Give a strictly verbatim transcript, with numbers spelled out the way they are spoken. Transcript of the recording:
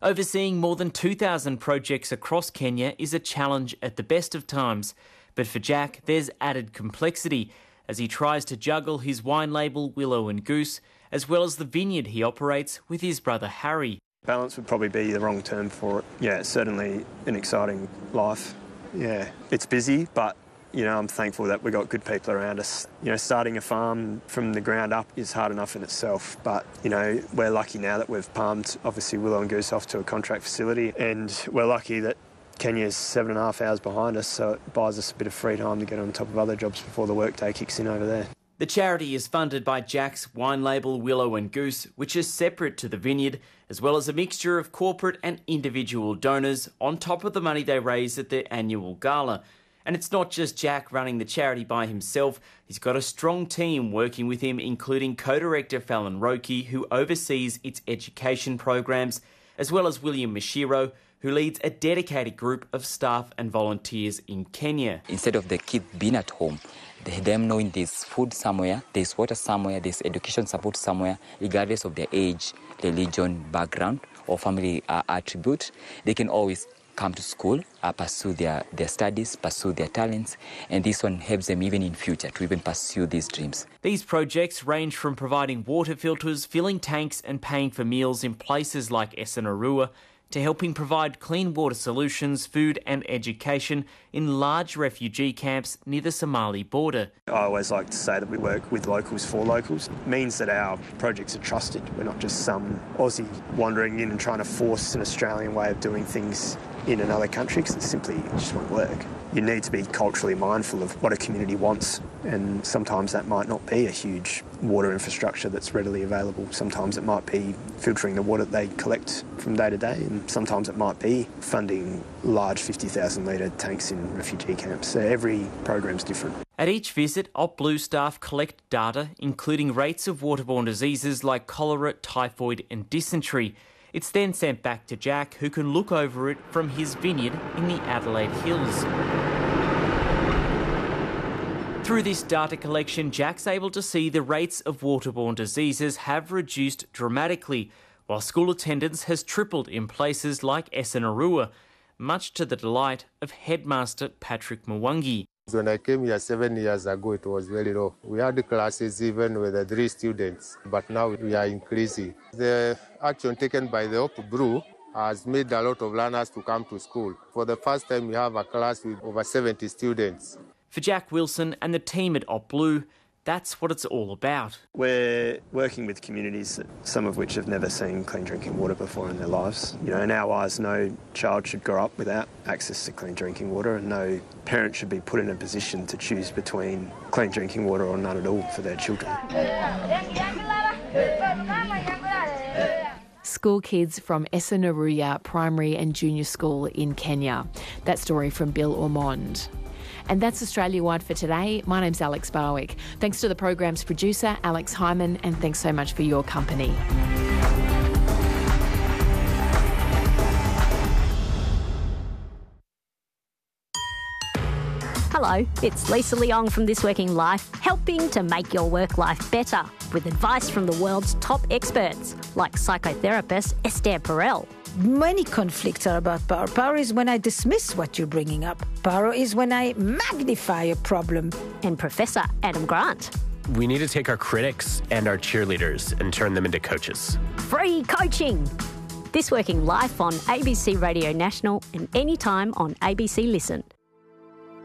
Overseeing more than two thousand projects across Kenya is a challenge at the best of times. But for Jack, there's added complexity as he tries to juggle his wine label Willow and Goose, as well as the vineyard he operates with his brother Harry. Balance would probably be the wrong term for it. Yeah, it's certainly an exciting life. Yeah, it's busy, but, you know, I'm thankful that we've got good people around us. You know, starting a farm from the ground up is hard enough in itself, but, you know, we're lucky now that we've palmed, obviously, Willow and Goose off to a contract facility, and we're lucky that Kenya's seven and a half hours behind us, so it buys us a bit of free time to get on top of other jobs before the workday kicks in over there. The charity is funded by Jack's wine label Willow and Goose, which is separate to the vineyard, as well as a mixture of corporate and individual donors on top of the money they raise at their annual gala. And it's not just Jack running the charity by himself. He's got a strong team working with him, including co-director Fallon Roki, who oversees its education programs, as well as William Mashiro, who leads a dedicated group of staff and volunteers in Kenya. Instead of the kids being at home, they, them knowing there's food somewhere, there's water somewhere, there's education support somewhere, regardless of their age, religion, background, or family uh, attribute, they can always come to school, uh, pursue their, their studies, pursue their talents, and this one helps them even in future to even pursue these dreams. These projects range from providing water filters, filling tanks and paying for meals in places like Essanarua, to helping provide clean water solutions, food and education in large refugee camps near the Somali border. I always like to say that we work with locals for locals. It means that our projects are trusted. We're not just some Aussie wandering in and trying to force an Australian way of doing things in another country, because it simply just won't work. You need to be culturally mindful of what a community wants, and sometimes that might not be a huge water infrastructure that's readily available. Sometimes it might be filtering the water that they collect from day to day, and sometimes it might be funding large fifty thousand litre tanks in refugee camps. So every program's different. At each visit, OpBlue staff collect data, including rates of waterborne diseases like cholera, typhoid and dysentery. It's then sent back to Jack, who can look over it from his vineyard in the Adelaide Hills. Through this data collection, Jack's able to see the rates of waterborne diseases have reduced dramatically, while school attendance has tripled in places like Essanarua, much to the delight of headmaster Patrick Mwangi. When I came here seven years ago, it was very low. We had classes even with three students, but now we are increasing. The action taken by the OpBlue has made a lot of learners to come to school. For the first time, we have a class with over seventy students. For Jack Wilson and the team at OpBlue, that's what it's all about. We're working with communities, some of which have never seen clean drinking water before in their lives. You know, in our eyes, no child should grow up without access to clean drinking water, and no parent should be put in a position to choose between clean drinking water or none at all for their children. School kids from Essanarua Primary and Junior School in Kenya. That story from Bill Ormond. And that's Australia-wide for today. My name's Alex Barwick. Thanks to the program's producer, Alex Hyman, and thanks so much for your company. Hello, it's Lisa Leong from This Working Life, helping to make your work life better with advice from the world's top experts, like psychotherapist Esther Perel. Many conflicts are about power. Power is when I dismiss what you're bringing up. Power is when I magnify a problem. And Professor Adam Grant. We need to take our critics and our cheerleaders and turn them into coaches. Free coaching! This Working Life on A B C Radio National and anytime on A B C Listen.